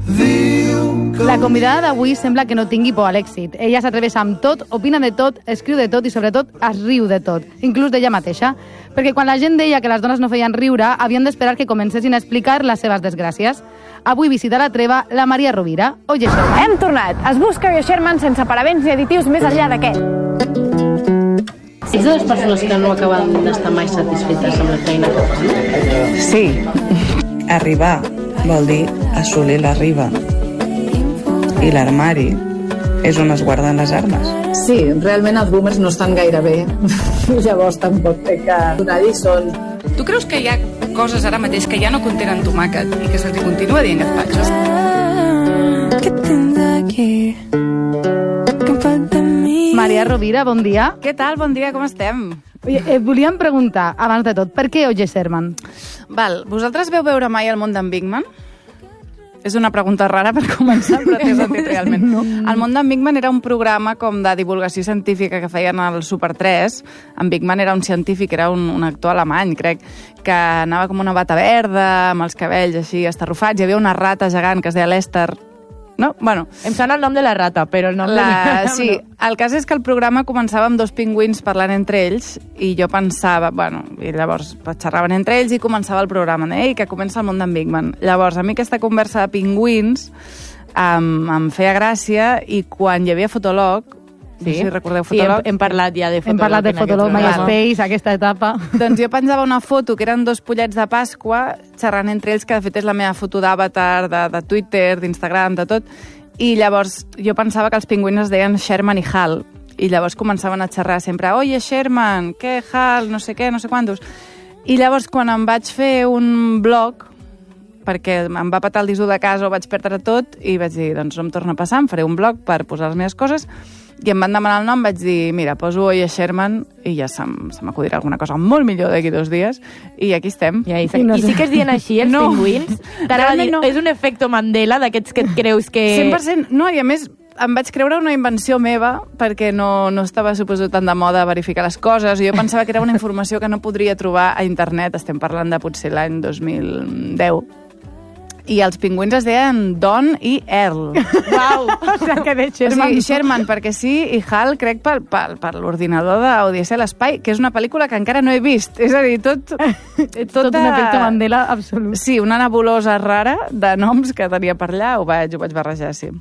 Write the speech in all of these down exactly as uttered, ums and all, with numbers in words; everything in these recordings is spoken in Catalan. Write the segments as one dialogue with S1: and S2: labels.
S1: La convidada d'avui sembla que no tingui por a l'èxit. Ella s'atreveix amb tot, opina de tot, escriu de tot i, sobretot, es riu de tot, inclús d'ella mateixa. Perquè quan la gent deia que les dones no feien riure, havien d'esperar que comencessin a explicar les seves desgràcies. Avui visita la treva la Maria Rovira. Oye, Sherman.
S2: Hem tornat. Es busca Oye, Sherman sense paravents ni additius més enllà de què?
S3: Ets de les persones que no acaben d'estar mai satisfetes amb la feina que fan?
S2: Sí.
S4: Arribar vol dir assolir la riba. I l'armari és on es guarden les armes.
S5: Sí, realment els boomers no estan gaire bé. Llavors tampoc té que donar lliçons.
S6: Tu creus que hi ha coses ara mateix que ja no contenen tomàquet i que se'ls continua dient gazpachos?
S1: Maria Rovira, bon dia.
S6: Què tal? Bon dia, com estem?
S1: Oye, eh, volíem preguntar, abans de tot, per què Oye, Sherman?
S6: Val, vosaltres veu veure mai el món d'en Bigman? És una pregunta rara per començar, però té sentit realment. No. El món d'en Bigman era un programa com de divulgació científica que feien al Super tres. En Bigman era un científic, era un, un actor alemany, crec, que anava com una bata verda, amb els cabells així estarrufats. Hi havia una rata gegant que es deia Lester. No? Bueno,
S2: em sona el nom de la rata, però el nom
S6: la...
S2: de la...
S6: Sí, el cas és que el programa començava amb dos pingüins parlant entre ells i jo pensava, bueno, i llavors xerraven entre ells i començava el programa. Ei, que comença el món d'en Bigman. Llavors, a mi aquesta conversa de pingüins em, em feia gràcia i quan hi havia Fotolog, sí? No sé si recordeu Fotolog.
S2: Sí, hem, hem parlat ja de Fotolog.
S1: Hem parlat de Fotolog, MySpace, aquesta etapa.
S6: Doncs jo penjava una foto que eren dos pollets de Pasqua xerrant entre ells, que de fet és la meva foto d'avatar, de, de Twitter, d'Instagram, de tot, i llavors jo pensava que els pingüins es deien Sherman i Hal, i llavors començaven a xerrar sempre, oye, Sherman, què, Hal, no sé què, no sé quantos. I llavors quan em vaig fer un blog, perquè em va patar el disc de casa, ho vaig perdre tot, i vaig dir, doncs no em torna a passar, em faré un blog per posar les meves coses, i em van demanar el nom, vaig dir, mira, poso Oye, Sherman, i ja se m'acudirà alguna cosa molt millor d'aquí dos dies, i aquí estem.
S2: Ja, i, I, no I sí que es dien així, els no. pingüins? No. És un efecte Mandela, d'aquests que et creus que...
S6: cent per cent, no, i a més em vaig creure una invenció meva, perquè no, no estava, suposo, tan de moda verificar les coses, i jo pensava que era una informació que no podria trobar a internet, estem parlant de potser l'any dos mil deu, i els pingüins es deien Don i Earl.
S2: Uau! O sigui, que de Sherman...
S6: O sigui, Sherman perquè sí, i Hal, crec, per, per, per l'ordinador d'Odissea a l'Espai, que és una pel·lícula que encara no he vist. És a dir, tot...
S1: Tota... Tot un efecte Mandela absolut.
S6: Sí, una nebulosa rara de noms que tenia per allà, ho vaig, ho vaig barrejar, sí.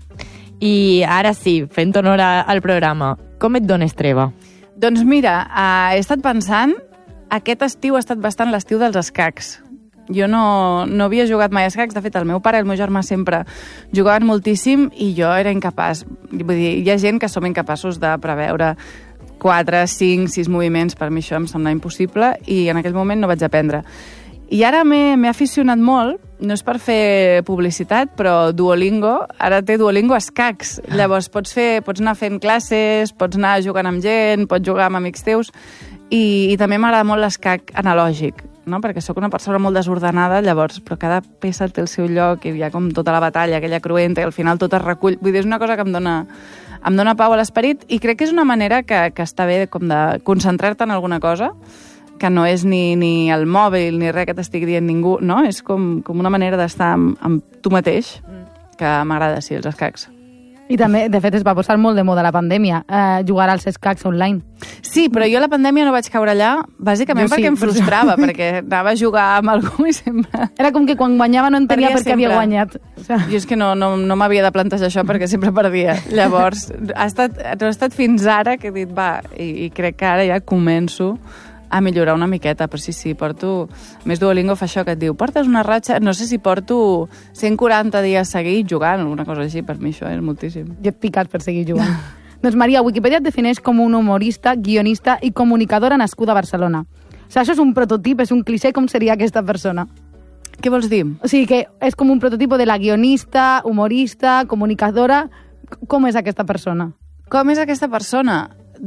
S2: I ara sí, fent honor al programa, com et dones treva?
S6: Doncs mira, eh, he estat pensant, aquest estiu ha estat bastant l'estiu dels escacs. Jo no, no havia jugat mai a escacs, de fet el meu pare i el meu germà sempre jugaven moltíssim i jo era incapaç. Vull dir, hi ha gent que som incapaços de preveure quatre, cinc, sis moviments, per mi això em sembla impossible i en aquell moment no vaig aprendre. I ara m'he aficionat molt, no és per fer publicitat, però Duolingo, ara té Duolingo escacs. Llavors pots, fer, pots anar fent classes, pots anar jugant amb gent, pots jugar amb amics teus i, i també m'agrada molt l'escac analògic, no? Perquè sóc una persona molt desordenada, llavors, però cada peça té el seu lloc i hi ha com tota la batalla, aquella cruenta, i al final tot es recull. Vull dir, és una cosa que em dona, em dona pau a l'esperit i crec que és una manera que, que està bé com de concentrar-te en alguna cosa, que no és ni, ni el mòbil ni res que t'estigui dient ningú, no? És com, com una manera d'estar amb, amb tu mateix, que m'agrada, sí, els escacs.
S1: I també, de fet, es va posar molt de moda la pandèmia, eh, jugar als escacs online.
S6: Sí, però jo a la pandèmia no vaig caure allà, bàsicament jo perquè sí, em frustrava, però... perquè anava a jugar amb algú i sempre...
S1: Era com que quan guanyava no entenia per què havia guanyat.
S6: O sea... Jo és que no, no, no m'havia de plantejar això perquè sempre perdia. Llavors, ha estat, no ha estat fins ara que he dit, va, i, i crec que ara ja començo a millorar una miqueta, però sí, sí, porto... A més, Duolingo fa això que et diu, portes una ratxa... No sé si porto cent quaranta dies seguits jugant, una cosa així, per mi això és moltíssim.
S1: Jo he picat per seguir jugant. Doncs, Maria, Wikipedia et defineix com un humorista, guionista i comunicadora nascuda a Barcelona. O sigui, això és un prototip, és un cliché, com seria aquesta persona?
S6: Què vols dir?
S1: O sigui, que és com un prototip de la guionista, humorista, comunicadora... Com és aquesta persona?
S6: Com és aquesta persona?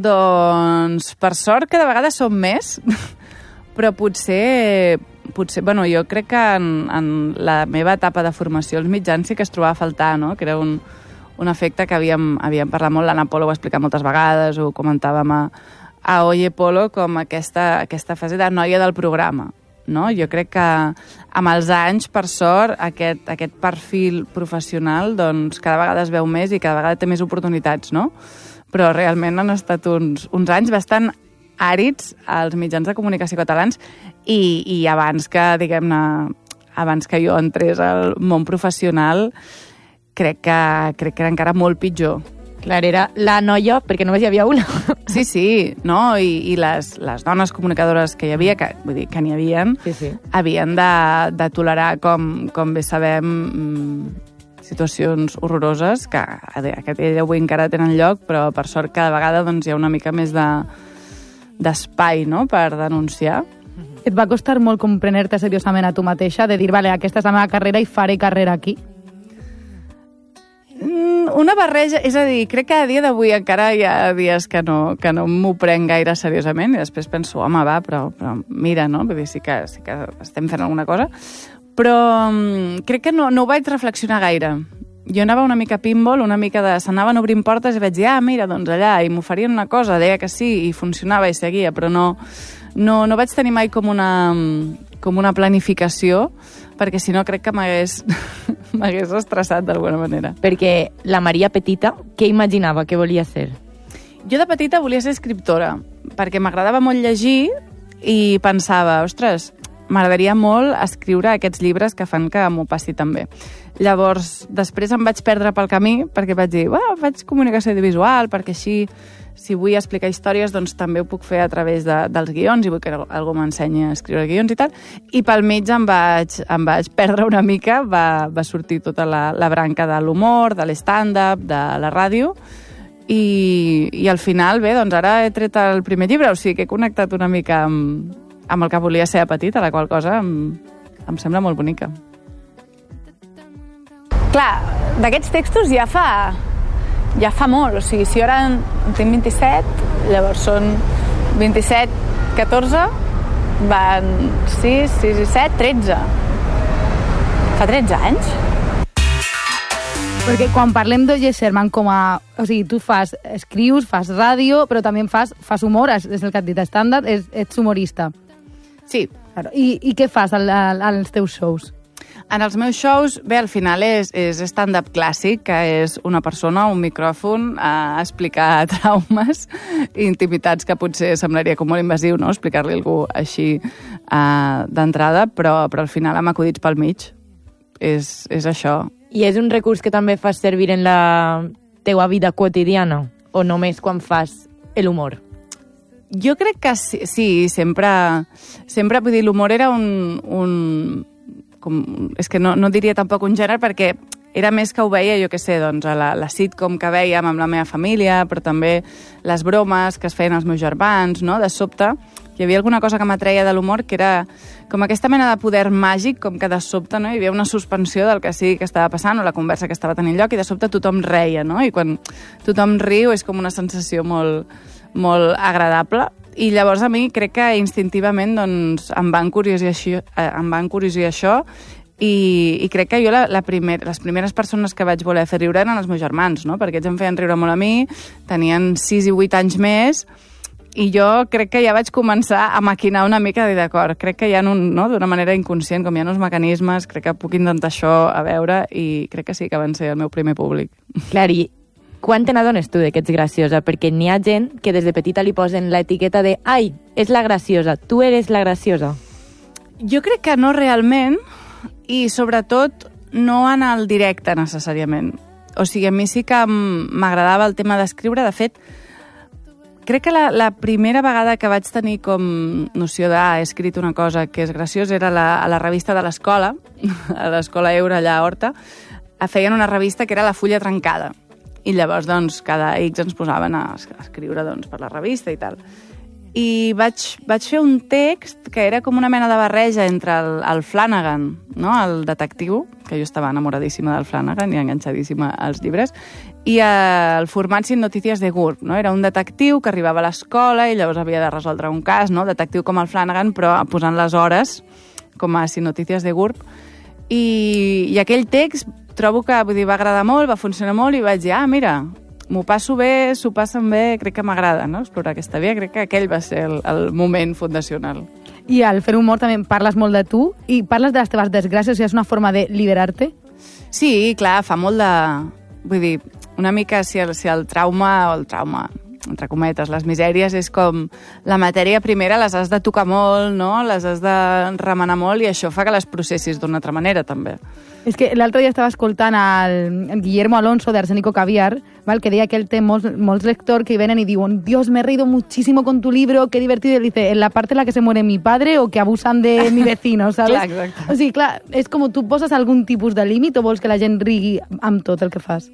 S6: Doncs, per sort, que de vegades som més, però potser, potser, bueno, jo crec que en, en la meva etapa de formació als mitjans sí que es trobava a faltar, no? Que era un, un efecte que havíem, havíem parlat molt, l'Anna Polo ho ha explicat moltes vegades, ho comentàvem a, a Oye Polo com aquesta, aquesta fase de noia del programa. no? Jo crec que amb els anys, per sort, aquest, aquest perfil professional doncs, cada vegada es veu més i cada vegada té més oportunitats, no? Però realment han estat uns, uns anys bastant àrids als mitjans de comunicació catalans i, i abans que, diguem-ne, abans que jo entrés al món professional, crec que, crec que era encara molt pitjor.
S2: Clar, era la noia, perquè només hi havia una.
S6: Sí, sí, no? I, i les, les dones comunicadores que hi havia, que, vull dir, que n'hi havien,
S2: sí, sí.
S6: havien de, de tolerar, com, com bé sabem, situacions horroroses, que a dia d'avui encara tenen lloc, però per sort cada vegada doncs, hi ha una mica més de, d'espai, no?, per denunciar.
S1: Et va costar molt comprendre seriosament a tu mateixa, de dir, vale, aquesta és la meva carrera i faré carrera aquí?
S6: Una barreja, és a dir, crec que a dia d'avui encara hi ha dies que no, que no m'ho prenc gaire seriosament i després penso, home, va, però, però mira, no? Vull dir, sí que, sí que estem fent alguna cosa, però crec que no, no ho vaig reflexionar gaire. Jo anava una mica pinball, una mica de... s'anaven obrint portes i vaig dir, ah, mira, doncs allà, i m'oferien una cosa, deia que sí, i funcionava i seguia, però no, no, no vaig tenir mai com una, com una planificació, perquè si no crec que m'hagués m'hagués estressat d'alguna manera.
S2: Perquè la Maria petita, què imaginava que volia ser?
S6: Jo de petita volia ser escriptora, perquè m'agradava molt llegir i pensava, ostres, m'agradaria molt escriure aquests llibres que fan que m'ho passi tan bé. Llavors, després em vaig perdre pel camí, perquè vaig dir, bueno, faig comunicació audiovisual, perquè així, si vull explicar històries, doncs també ho puc fer a través de, dels guions, i vull que algú m'ensenyi a escriure guions i tal. I pel mig em vaig, em vaig perdre una mica, va, va sortir tota la, la branca de l'humor, de l'stand-up, de la ràdio, i, i al final, bé, doncs ara he tret el primer llibre, o sigui que he connectat una mica amb, amb el que volia ser a petita, la qual cosa em, em sembla molt bonica.
S5: Clar, d'aquests textos ja fa, ja fa molt, o sigui, si jo ara en tinc vint-i-set, llavors són vint-i-set, catorze, van sis, sis i set, tretze. Fa tretze anys.
S1: Perquè quan parlem d'O J. Sherman com a... O sigui, tu fas, escrius, fas ràdio, però també fas, fas humor, és el que et dit, estàndard, ets humorista.
S6: Sí.
S1: Claro. I, I què fas al, al, als teus shows?
S6: En els meus shows, bé, al final és, és stand-up clàssic, que és una persona, un micròfon, a explicar traumes i intimitats que potser semblaria com molt invasiu, no?, explicar-li a algú així uh, d'entrada, però, però al final amb acudits pel mig. És, és això.
S2: I és un recurs que també fas servir en la teua vida quotidiana? O només quan fas l'humor?
S6: Jo crec que sí, sí sempre, sempre, vull dir, l'humor era un... un com, és que no, no diria tampoc un gènere, perquè era més que ho veia, jo què sé, doncs, a la, la sitcom que vèiem amb la meva família, però també les bromes que es feien els meus germans, no? De sobte, hi havia alguna cosa que m'atreia de l'humor, que era com aquesta mena de poder màgic, com que de sobte, no?, hi havia una suspensió del que sí que estava passant, o la conversa que estava tenint lloc, i de sobte tothom reia, no? I quan tothom riu és com una sensació molt, molt agradable. I llavors a mi crec que instintivament doncs, em va encuriosir això, em va encuriosir això i, i crec que jo la, la primer, les primeres persones que vaig voler fer riure eren els meus germans, no? Perquè ells em feien riure molt a mi, tenien sis i vuit anys més, i jo crec que ja vaig començar a maquinar una mica de d'acord. Crec que hi ha, un, no? D'una manera inconscient, com hi ha uns mecanismes, crec que puc intentar això a veure, i crec que sí que van ser el meu primer públic.
S2: Clar, i quan te n'adones tu de que ets graciosa? Perquè n'hi ha gent que des de petita li posen l'etiqueta de «Ai, és la graciosa, tu eres la graciosa».
S6: Jo crec que no realment, i sobretot no en el directe necessàriament. O sigui, a mi sí que m'agradava el tema d'escriure. De fet, crec que la, la primera vegada que vaig tenir com noció de «Ah, he escrit una cosa que és graciosa» era la, a la revista de l'escola, a l'escola Eura allà a Horta, feien una revista que era La Fulla Trencada. I llavors, doncs, cada X ens posaven a escriure doncs, per la revista i tal. I vaig, vaig fer un text que era com una mena de barreja entre el, el Flanagan, no?, el detectiu, que jo estava enamoradíssima del Flanagan i enganxadíssima als llibres, i el format Sin Notícies de GURB, no? Era un detectiu que arribava a l'escola i llavors havia de resoldre un cas, no?, detectiu com el Flanagan, però posant les hores com a Sin Notícies de GURB. I, i aquell text trobo que, vull dir, va agradar molt, va funcionar molt, i vaig dir, ah, mira, m'ho passo bé, s'ho passen bé, crec que m'agrada, no?, explorar aquesta via. Crec que aquell va ser el, el moment fundacional.
S1: I al fer humor també parles molt de tu i parles de les teves desgràcies, o sigui, és una forma de liberar-te?
S6: Sí, clar, fa molt de... Vull dir, una mica si el, si el trauma, o el trauma, entre cometes, les misèries és com la matèria primera, les has de tocar molt, no? Les has de remenar molt i això fa que les processis d'una altra manera, també.
S1: És que l'altre dia estava escoltant el, el Guillermo Alonso de Arsénico Caviar, ¿vale? Que deia que él té molts, molts lectors que venen y diuen Dios, me he reído muchísimo con tu libro, qué divertido. Y él dice, en la parte en la que se muere mi padre o que abusan de mi vecino, ¿sabes?
S6: Clar, exacte.
S1: O sigui, clar, és com tu poses algun tipus de límit o vols que la gent rigui amb tot el que fas?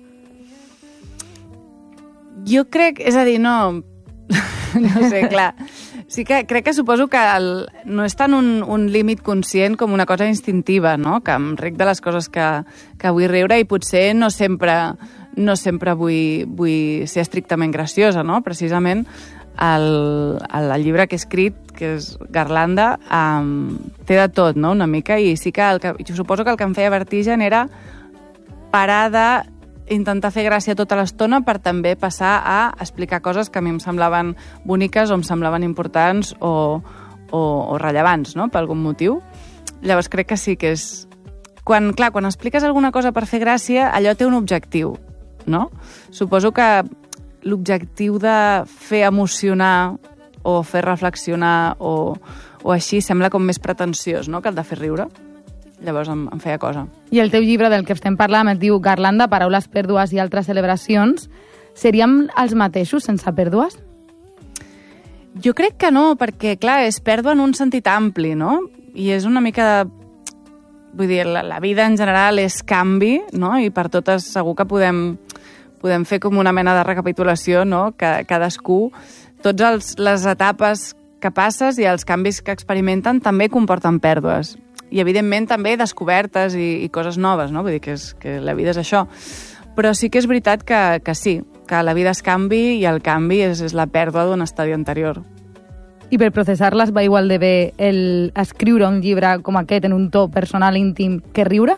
S6: Jo crec, és a dir, no... no sé, clar. Sí que crec que suposo que el, no és tant un, un límit conscient com una cosa instintiva, no? Que em ric de les coses que, que vull riure i potser no sempre, no sempre vull, vull ser estrictament graciosa, no? Precisament el, el llibre que he escrit, que és Garlanda, um, té de tot, no? Una mica, i sí que, el que jo suposo que el que em feia vertigen era parar de intentar fer gràcia tota l'estona per també passar a explicar coses que a mi em semblaven boniques o em semblaven importants o, o, o rellevants, no?, per algun motiu. Llavors crec que sí que és... Quan, clar, quan expliques alguna cosa per fer gràcia, allò té un objectiu, no? Suposo que l'objectiu de fer emocionar o fer reflexionar o, o així sembla com més pretensiós, no?, que el de fer riure. Llavors em, em feia cosa.
S1: I el teu llibre del que estem parlant es diu Garlanda, paraules, pèrdues i altres celebracions. Seríem els mateixos sense pèrdues?
S6: Jo crec que no, perquè, clar, és pèrdua en un sentit ampli, no? I és una mica de... Vull dir, la, la vida en general és canvi, no? I per totes segur que podem, podem fer com una mena de recapitulació, no? Que cadascú, tots els, les etapes que passes i els canvis que experimenten també comporten pèrdues. I, evidentment, també descobertes i, i coses noves, no? Vull dir que, és, que la vida és això. Però sí que és veritat que, que sí, que la vida es canvi i el canvi és, és la pèrdua d'un estadi anterior.
S1: I per processar-les va igual de bé el escriure un llibre com aquest en un to personal íntim que riure?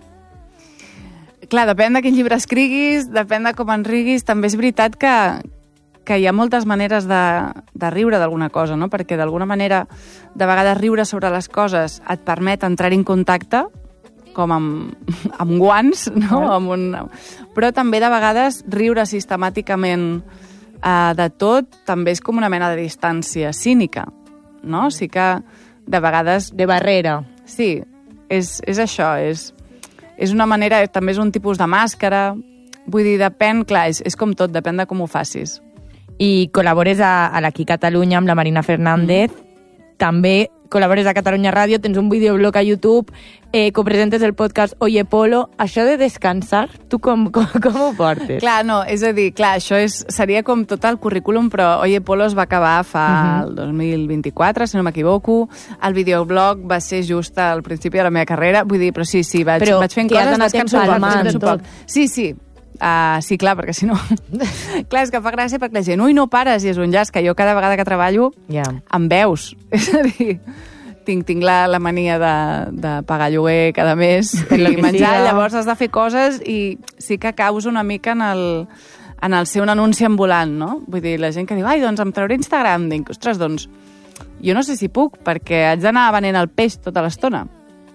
S6: Clar, depèn de quin llibre escriguis, depèn de com en riguis. També és veritat que, que hi ha moltes maneres de, de riure d'alguna cosa, no? Perquè d'alguna manera, de vegades riure sobre les coses et permet entrar en contacte, com amb, amb guants, no? Amb un... Però també de vegades riure sistemàticament eh, de tot també és com una mena de distància cínica, no? Sí que de vegades...
S2: De barrera.
S6: Sí, és, és això, és, és una manera, també és un tipus de màscara, vull dir, depèn, clar, és, és com tot, depèn de com ho facis.
S2: I col·labores a, a l'Aquí Catalunya amb la Marina Fernández, mm. també col·labores a Catalunya Ràdio, tens un videoblog a YouTube, eh, copresentes el podcast Oye Polo. Això de descansar, tu com, com, com ho portes?
S6: Clar, no, és a dir, clar, això és, seria com tot el currículum, però Oye Polo es va acabar fa uh-huh. el dos mil vint-i-quatre, si no m'equivoco. El videoblog va ser just al principi de la meva carrera, vull dir, però sí, sí, vaig,
S2: però
S6: vaig fent coses,
S2: descanso
S6: de suport. Sí, sí, Uh, sí, clar, perquè si no... clar, és que fa gràcia perquè la gent, ui, no pares, i és un llaç que jo cada vegada que treballo
S2: yeah.
S6: em veus. És a dir, tinc, tinc la, la mania de, de pagar lloguer cada mes i menjar, siga. Llavors has de fer coses i sí que causa una mica en el, en el ser un anunci ambulant, no? Vull dir, la gent que diu, ai, doncs em trauré Instagram, dic, ostres, doncs jo no sé si puc, perquè haig d'anar venent el peix tota l'estona.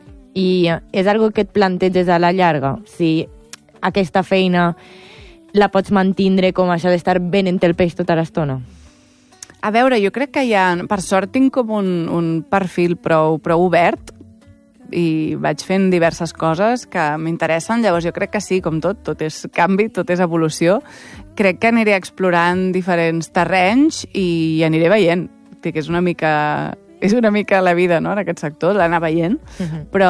S2: I és algo que et planteges a la llarga? Si aquesta feina la pots mantindre com això d'estar venent el peix tota l'estona?
S6: A veure, jo crec que hi ha... Per sort tinc com un, un perfil prou, prou obert i vaig fent diverses coses que m'interessen. Llavors jo crec que sí, com tot, tot és canvi, tot és evolució. Crec que aniré explorant diferents terrenys i aniré veient. Que és una mica... És una mica la vida, no?, en aquest sector, l'anar veient. Uh-huh. Però...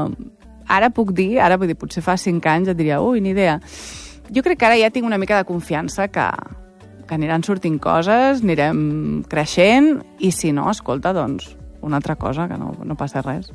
S6: Ara puc dir, ara vull dir, potser fa cinc anys et diria, ui, ni idea. Jo crec que ara ja tinc una mica de confiança que, que aniran sortint coses, anirem creixent, i si no, escolta, doncs, una altra cosa, que no, no passa res.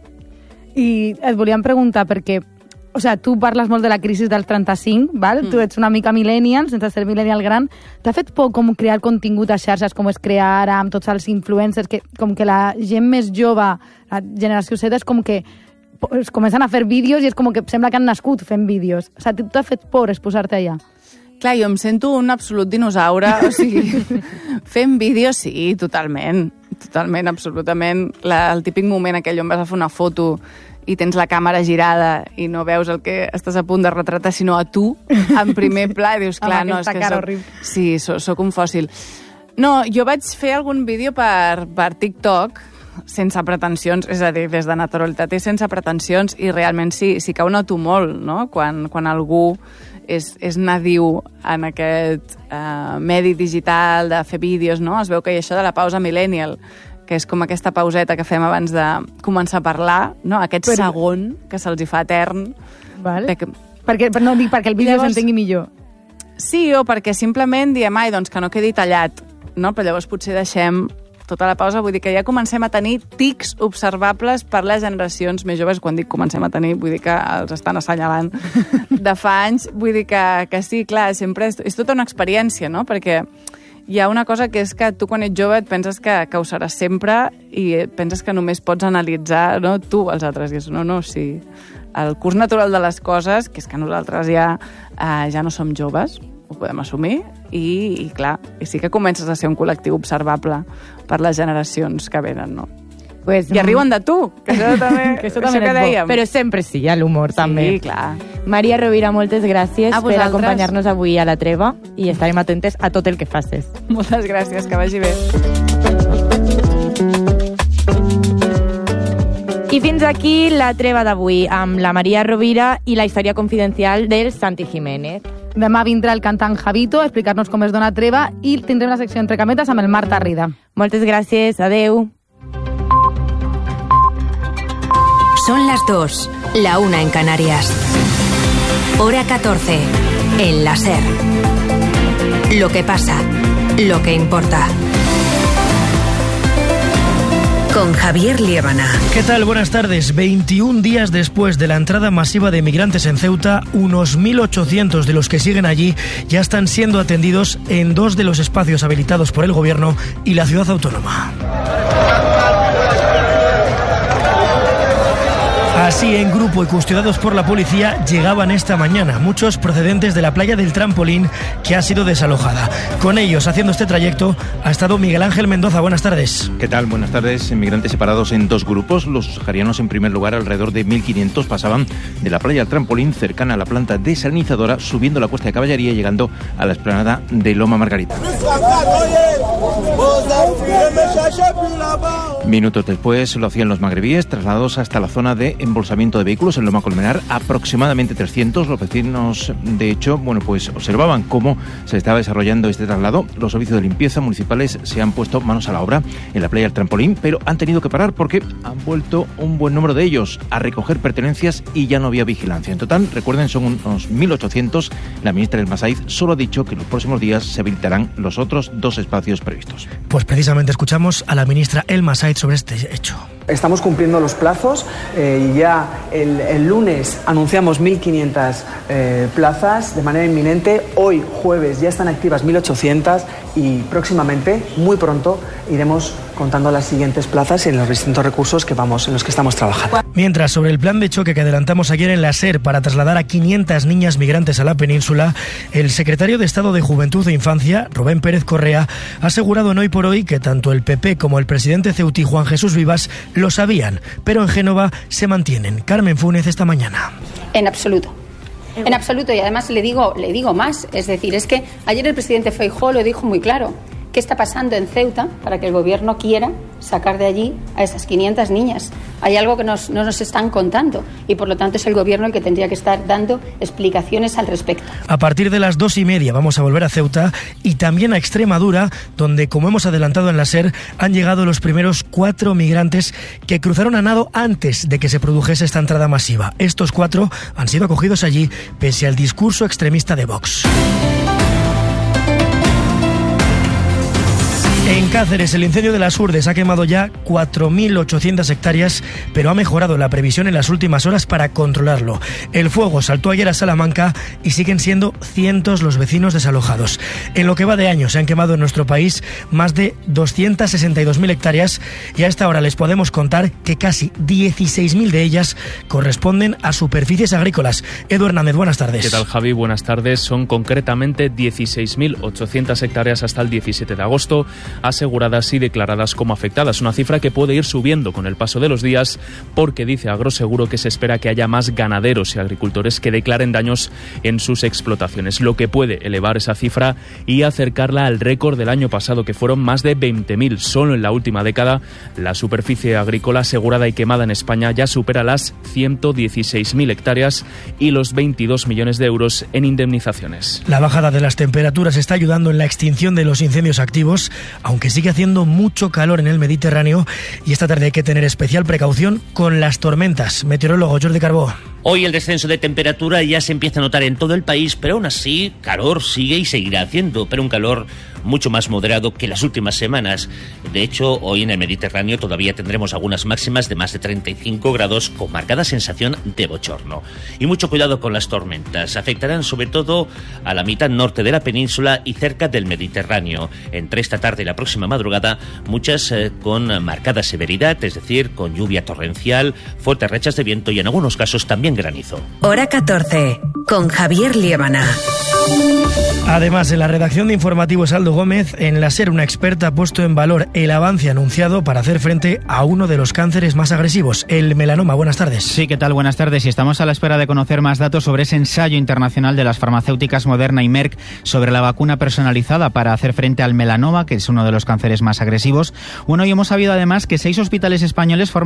S1: I et volíem preguntar, perquè, o sea, tu parles molt de la crisi dels trenta-cinc, val? Mm. Tu ets una mica millennial, sense ser millennial gran. T'ha fet por com crear contingut a xarxes, com és crear ara amb tots els influencers, que com que la gent més jove, la generació Z, és com que es comencen a fer vídeos i és com que sembla que han nascut fent vídeos. O sigui, t'ha fet por exposar-te allà?
S6: Clar, jo em sento un absolut dinosaure, o sigui, fent vídeos sí, totalment, totalment, absolutament. La, el típic moment aquell on vas a fer una foto i tens la càmera girada i no veus el que estàs a punt de retratar, sinó a tu, en primer pla, i dius, clar, no, és que
S1: cara
S6: soc,
S1: horrible.
S6: sí, soc, soc un fòssil. No, jo vaig fer algun vídeo per, per TikTok, sense pretensions, és a dir, des de naturalitat i sense pretensions, i realment sí, sí que ho noto molt, no?, quan, quan algú és, és nadiu en aquest eh, medi digital de fer vídeos, no? Es veu que hi ha això de la pausa millennial, que és com aquesta pauseta que fem abans de començar a parlar, no? Aquest Però... segon que se'ls hi fa etern.
S1: Val.
S6: Perquè...
S1: Perquè, no dic perquè el vídeo llavors... s'entengui millor.
S6: Sí, o perquè simplement diem, ai, doncs que no quedi tallat, no? Però llavors potser deixem tota la pausa, vull dir que ja comencem a tenir tics observables per les generacions més joves. Quan dic comencem a tenir, vull dir que els estan assenyalant de fa anys. Vull dir que, que sí, clar, sempre és, és tota una experiència, no? Perquè hi ha una cosa que és que tu quan ets jove et penses que, que ho seràs sempre i penses que només pots analitzar, no, tu els altres. I és, no, no, sí. El curs natural de les coses, que és que nosaltres ja, eh, ja no som joves, ho podem assumir, i, i clar, i sí que comences a ser un col·lectiu observable per les generacions que venen, no?
S2: Pues,
S6: I arriben de tu, que això també,
S2: que això
S6: això
S2: també
S6: que dèiem.
S2: Però sempre sí, hi ha l'humor, també.
S6: Sí, clar.
S2: Maria Rovira, moltes gràcies
S6: A
S2: per
S6: vosaltres.
S2: acompanyar-nos avui a la treva i estarem atentes a tot el que facis.
S6: Moltes gràcies, que vagi bé.
S2: I fins aquí la treva d'avui amb la Maria Rovira i la història confidencial del Santi Jiménez.
S1: Demà vindrà el cantant Javito a explicar-nos com es dona treva i tindrem la secció Entre Cametes amb el Marta Rida.
S2: Moltes gràcies, adeu.
S7: Son las dos, la una en Canarias. Hora catorce, en la SER. Lo que pasa, lo que importa. Con Javier Liébana.
S8: ¿Qué tal? Buenas tardes. veintiún días después de la entrada masiva de migrantes en Ceuta, unos mil ochocientos de los que siguen allí ya están siendo atendidos en dos de los espacios habilitados por el Gobierno y la ciudad autónoma. Así, en grupo y custodiados por la policía, llegaban esta mañana, muchos procedentes de la playa del Trampolín, que ha sido desalojada. Con ellos, haciendo este trayecto, ha estado Miguel Ángel Mendoza. Buenas tardes.
S9: ¿Qué tal? Buenas tardes. Migrantes separados en dos grupos. Los saharianos, en primer lugar, alrededor de mil quinientos, pasaban de la playa del Trampolín, cercana a la planta desalinizadora, subiendo la Cuesta de Caballería y llegando a la explanada de Loma Margarita. Minutos después lo hacían los magrebíes, trasladados hasta la zona de embolsamiento de vehículos en Loma Colmenar, aproximadamente trescientos. Los vecinos, de hecho, bueno, pues observaban cómo se estaba desarrollando este traslado. Los servicios de limpieza municipales se han puesto manos a la obra en la playa del Trampolín, pero han tenido que parar porque han vuelto un buen número de ellos a recoger pertenencias y ya no había vigilancia. En total, recuerden, son unos mil ochocientos. La ministra del Masaiz solo ha dicho que en los próximos días se habilitarán los otros dos espacios previstos.
S8: Pues precisamente escuchamos a la ministra El Masaiz sobre este hecho.
S10: Estamos cumpliendo los plazos eh, y ya el, el lunes anunciamos mil quinientas eh, plazas de manera inminente. Hoy, jueves, ya están activas mil ochocientas y próximamente, muy pronto, iremos contando las siguientes plazas en los distintos recursos que vamos, en los que estamos trabajando.
S8: Mientras, sobre el plan de choque que adelantamos ayer en la SER para trasladar a quinientas niñas migrantes a la península, el secretario de Estado de Juventud e Infancia, Rubén Pérez Correa, ha asegurado en Hoy por Hoy que tanto el P P como el presidente ceutí, Juan Jesús Vivas, lo sabían, pero en Génova se mantienen. Carmen Fúnez, esta mañana.
S11: En absoluto. En absoluto, y además le digo, le digo más, es decir, es que ayer el presidente Feijóo lo dijo muy claro. ¿Qué está pasando en Ceuta para que el gobierno quiera sacar de allí a esas quinientas niñas? Hay algo que nos, no nos están contando y por lo tanto es el gobierno el que tendría que estar dando explicaciones al respecto.
S8: A partir de las dos y media vamos a volver a Ceuta y también a Extremadura, donde, como hemos adelantado en la SER, han llegado los primeros cuatro migrantes que cruzaron a nado antes de que se produjese esta entrada masiva. Estos cuatro han sido acogidos allí pese al discurso extremista de Vox. En Cáceres, el incendio de las Urdes ha quemado ya cuatro mil ochocientas hectáreas, pero ha mejorado la previsión en las últimas horas para controlarlo. El fuego saltó ayer a Salamanca y siguen siendo cientos los vecinos desalojados. En lo que va de año se han quemado en nuestro país más de doscientas sesenta y dos mil hectáreas y a esta hora les podemos contar que casi dieciséis mil de ellas corresponden a superficies agrícolas. Edu Hernández, buenas tardes.
S12: ¿Qué tal, Javi? Buenas tardes. Son concretamente dieciséis mil ochocientas hectáreas hasta el diecisiete de agosto. aseguradas y declaradas como afectadas. Una cifra que puede ir subiendo con el paso de los días porque dice Agroseguro que se espera que haya más ganaderos y agricultores que declaren daños en sus explotaciones, lo que puede elevar esa cifra y acercarla al récord del año pasado, que fueron más de veinte mil. Solo en la última década, la superficie agrícola asegurada y quemada en España ya supera las ciento dieciséis mil hectáreas y los veintidós millones de euros en indemnizaciones.
S8: La bajada de las temperaturas está ayudando en la extinción de los incendios activos, aunque sigue haciendo mucho calor en el Mediterráneo, y esta tarde hay que tener especial precaución con las tormentas. Meteorólogo Jordi Carbó.
S13: Hoy el descenso de temperatura ya se empieza a notar en todo el país, pero aún así calor sigue y seguirá haciendo, pero un calor mucho más moderado que las últimas semanas. De hecho, hoy en el Mediterráneo todavía tendremos algunas máximas de más de treinta y cinco grados con marcada sensación de bochorno. Y mucho cuidado con las tormentas. Afectarán sobre todo a la mitad norte de la península y cerca del Mediterráneo. Entre esta tarde y la próxima madrugada, muchas eh, con marcada severidad, es decir, con lluvia torrencial, fuertes rachas de viento y en algunos casos también granizo.
S7: Hora catorce, con Javier Liébana.
S8: Además, en la redacción de Informativos Aldo Gómez, en la SER una experta ha puesto en valor el avance anunciado para hacer frente a uno de los cánceres más agresivos, el melanoma. Buenas tardes.
S14: Sí, ¿qué tal? Buenas tardes. Y estamos a la espera de conocer más datos sobre ese ensayo internacional de las farmacéuticas Moderna y Merck sobre la vacuna personalizada para hacer frente al melanoma, que es uno de los cánceres más agresivos. Bueno, y hemos sabido además que seis hospitales españoles forman